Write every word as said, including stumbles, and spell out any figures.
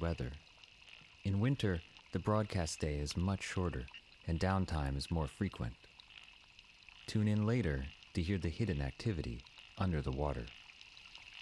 weather. In winter, the broadcast day is much shorter and downtime is more frequent. Tune in later to hear the hidden activity under the water.